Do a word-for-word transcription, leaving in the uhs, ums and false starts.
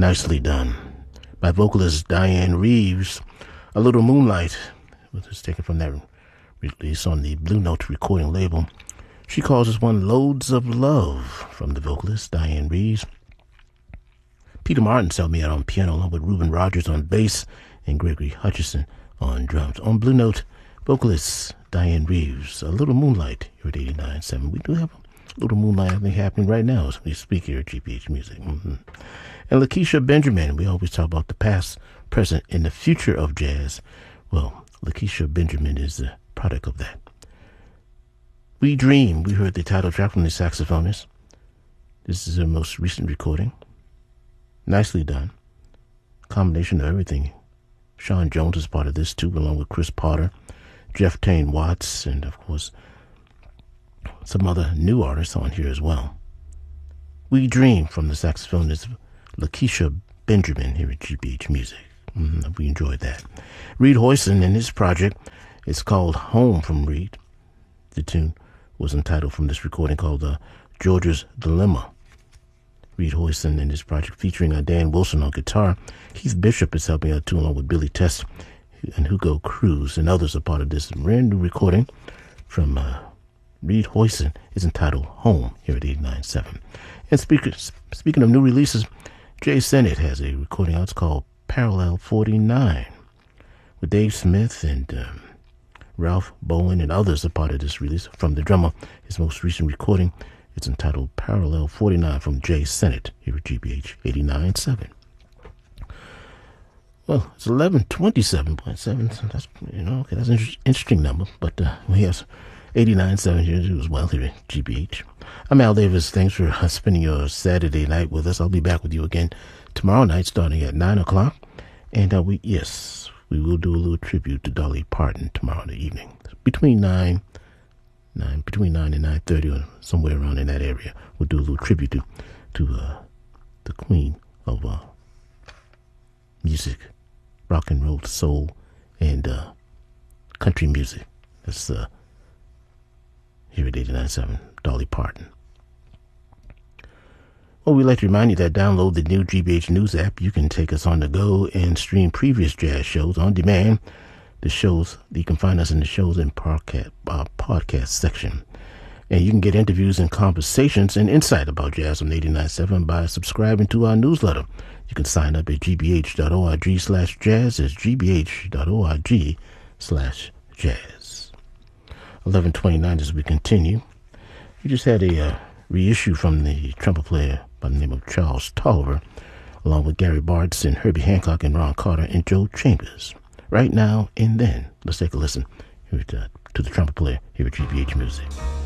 Nicely Done by vocalist Diane Reeves. A Little Moonlight was taken from that release on the Blue Note recording label. She calls this one Loads of Love from the vocalist Diane Reeves. Peter Martin helped me out on piano along with Reuben Rogers on bass and Gregory Hutchison on drums. On Blue Note, vocalist Diane Reeves, A Little Moonlight here at eighty-nine point seven. We do have a little moonlight, I think, happening right now as we speak here at G B H Music. Mm-hmm. And Lakeisha Benjamin, we always talk about the past, present, and the future of jazz. Well, Lakeisha Benjamin is the product of that. We Dream, we heard the title track from the saxophonist. This is her most recent recording. Nicely done. Combination of everything. Sean Jones is part of this too, along with Chris Potter, Jeff Tane Watts, and of course some other new artists on here as well. We Dream from the saxophonist Lakeisha Benjamin here at G B H Music. Mm-hmm. We enjoyed that. Reed Hoyson and his project, it's called Home from Reed. The tune was entitled from this recording called uh, Georgia's Dilemma. Reed Hoyson and his project featuring uh, Dan Wilson on guitar. Keith Bishop is helping out too, along with Billy Test and Hugo Cruz, and others are part of this brand new recording from uh, Reed Hoyson. Is entitled Home here at eighty-nine point seven. And speaking, speaking of new releases, Jay Sennett has a recording out. It's called Parallel forty-nine with Dave Smith and um, Ralph Bowen and others are part of this release. From the drummer, his most recent recording, it's entitled Parallel forty-nine from Jay Sennett here at G B H eighty-nine point seven. Well, it's eleven twenty-seven point seven. So that's, you know, okay, that's an inter- interesting number. But uh, we have eighty-nine point seven here as well here at G B H. I'm Al Davis. Thanks for uh, spending your Saturday night with us. I'll be back with you again tomorrow night starting at nine o'clock. And uh, we, yes, we will do a little tribute to Dolly Parton tomorrow in the evening. Between nine, nine, between nine and nine thirty, or somewhere around in that area, we'll do a little tribute to, to uh, the queen of uh, music, rock and roll, soul, and uh, country music. That's uh, here at eighty-nine point seven, Dolly Parton. Well, we'd like to remind you that download the new G B H News app. You can take us on the go and stream previous jazz shows on demand. The shows, you can find us in the shows and podcast, uh, podcast section. And you can get interviews and conversations and insight about jazz on eighty-nine point seven by subscribing to our newsletter. You can sign up at gbh.org slash jazz. It's gbh.org slash jazz. eleven twenty-nine as we continue. We just had a uh, reissue from the trumpet player by the name of Charles Tolliver, along with Gary Bartz and Herbie Hancock and Ron Carter and Joe Chambers. Right Now and Then. Let's take a listen here to, to the trumpet player here at G B H Music.